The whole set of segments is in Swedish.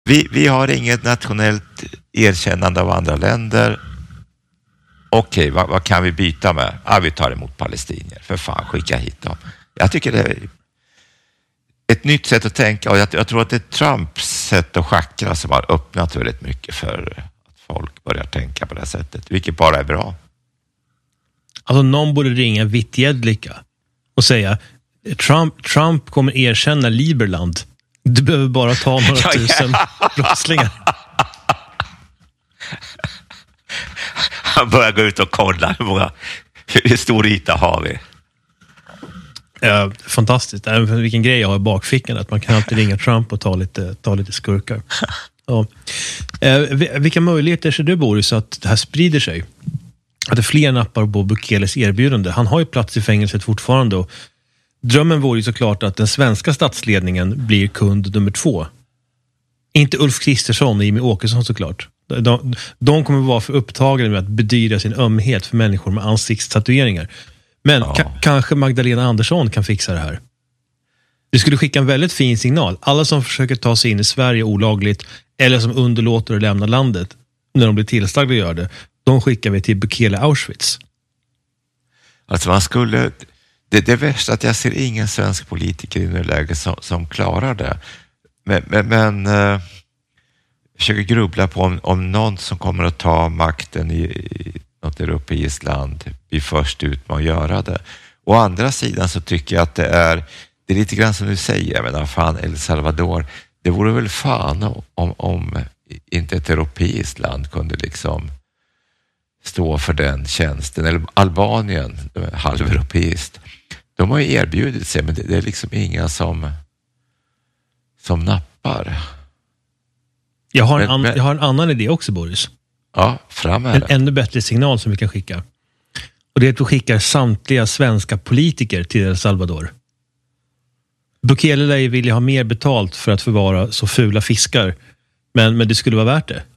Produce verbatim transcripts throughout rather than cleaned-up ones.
Vi, vi har inget nationellt erkännande av andra länder. Okej, vad, vad kan vi byta med? Ja, vi tar emot palestinier. För fan, skicka hit dem. Jag tycker det är ett nytt sätt att tänka. Och jag, jag tror att det är Trumps sätt att schackra som har öppnat väldigt mycket för att folk börjar tänka på det här sättet. Vilket bara är bra. Alltså någon borde ringa Witt Jedlicka och säga Trump, Trump kommer erkänna Liberland. Du behöver bara ta några ja, tusen ja. brottslingar. Han börjar gå ut och kolla hur, många, hur stor yta har vi. Ja, fantastiskt. Vilken grej jag har i bakfickan. Att man kan alltid ringa Trump och ta lite, ta lite skurkar. Ja. Vilka möjligheter ser du, Boris, att det här sprider sig? Att det är fler nappar på Bukeles erbjudande. Han har ju plats i fängelset fortfarande. Och drömmen vore ju såklart att den svenska statsledningen blir kund nummer två. Inte Ulf Kristersson och Jimmy Åkesson såklart. De, de kommer vara för upptagade med att bedyra sin ömhet för människor med ansiktstatueringar. Men ja. ka- kanske Magdalena Andersson kan fixa det här. Det skulle skicka en väldigt fin signal. Alla som försöker ta sig in i Sverige olagligt eller som underlåter att lämna landet när de blir tillsagda att göra det, de skickar vi till Bukele Auschwitz. Alltså man skulle... Det, det är värst att jag ser ingen svensk politiker i nu läge som, som klarar det. Men... men, men uh, försöker grubbla på om, om någon som kommer att ta makten i, i något europeiskt land blir först ut med att göra det. Å andra sidan så tycker jag att det är... Det är lite grann som du säger, jag menar, fan El Salvador. Det vore väl fan om, om inte ett europeiskt land kunde liksom stå för den tjänsten. Eller Albanien, halveuropeiskt. De har ju erbjudit sig, men det, det är liksom inga som, som nappar. Jag har, en men, an, men, jag har en annan idé också, Boris. Ja, fram med En det. ännu bättre signal som vi kan skicka. Och det är att vi skickar samtliga svenska politiker till El Salvador. Bukele lär ju vilja ha mer betalt för att förvara så fula fiskar. Men, men det skulle vara värt det.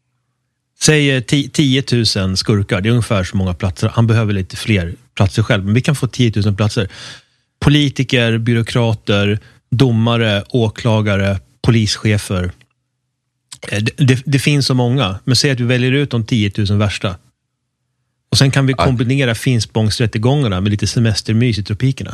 Säg tio tusen skurkar. Det är ungefär så många platser. Han behöver lite fler platser själv. Men vi kan få tio tusen platser. Politiker, byråkrater, domare, åklagare, polischefer. Det, det, det finns så många. Men säg att vi väljer ut de tio tusen värsta. Och sen kan vi kombinera Finspångsrättegångarna med lite semestermys i tropikerna.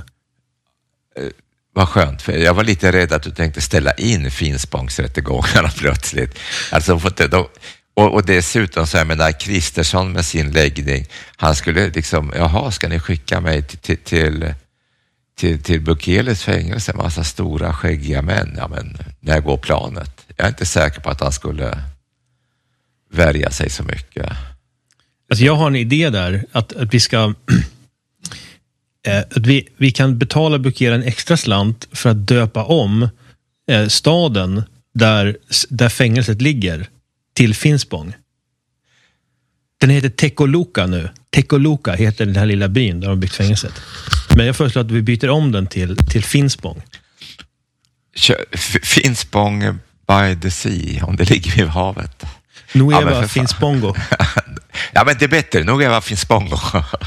Vad skönt, för jag var lite rädd att du tänkte ställa in Finspångsrättegångarna plötsligt. Alltså, de, och, och dessutom så här med där Kristersson med sin läggning, han skulle liksom, jaha, ska ni skicka mig till, till, till, till, till Bukeles fängelse, en massa stora skäggiga män, ja men när går planet? Jag är inte säker på att han skulle värja sig så mycket. Alltså jag har en idé där, att, att vi ska... Att vi, vi kan betala Bukele en extra slant för att döpa om eh, staden där, där fängelset ligger till Finspång. Den heter Tecoluca nu. Tecoluca heter den här lilla byn där de byggt fängelset. Men jag föreslår att vi byter om den till, till Finspång. Finspång by the sea, om det ligger vid havet. Nueva ja, Finspångo. Ja, men det är bättre. Nueva Finspångo.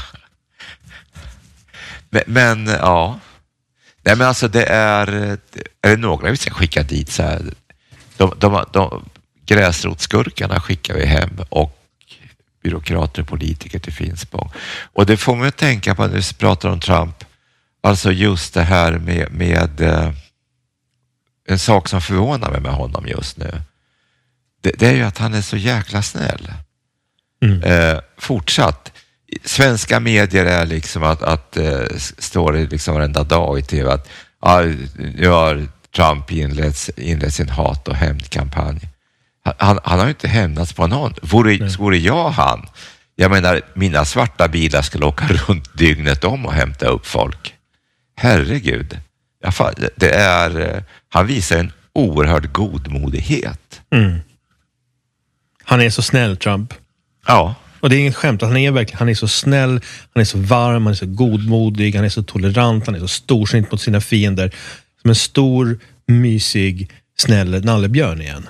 Men, men ja, nej men alltså det är, är det några vi ska skicka dit så här, de, de, de gräsrotskurkarna skickar vi hem och byråkrater och politiker till Finspång. Och det får man ju tänka på när vi pratar om Trump, alltså just det här med, med en sak som förvånar mig med honom just nu, det, det är ju att han är så jäkla snäll. Mm. Eh, fortsatt. Svenska medier är liksom att, att äh, står det liksom varenda dag i tv att ja, nu har Trump inlett, inlett sin hat- och hämndkampanj. Han, han, han har ju inte hämnats på någon. Vore, vore jag han, jag menar, mina svarta bilar skulle åka runt dygnet om och hämta upp folk. Herregud. Ja, det är, han visar en oerhörd godmodighet. Mm. Han är så snäll, Trump. Ja. Och det är inget skämt, han är verkligen, han är så snäll, han är så varm, han är så godmodig, han är så tolerant, han är så storsint mot sina fiender. Som en stor, mysig, snäll nallebjörn igen.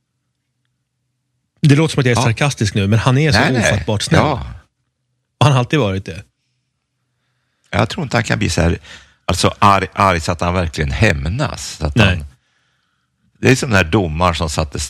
Det låter som att jag är ja. sarkastisk nu, men han är så nej, ofattbart snäll. Ja. Och han har alltid varit det. Jag tror inte han kan bli så här, alltså arg, arg så att han verkligen hämnas. Så att nej. Han, det är som den här domaren som satte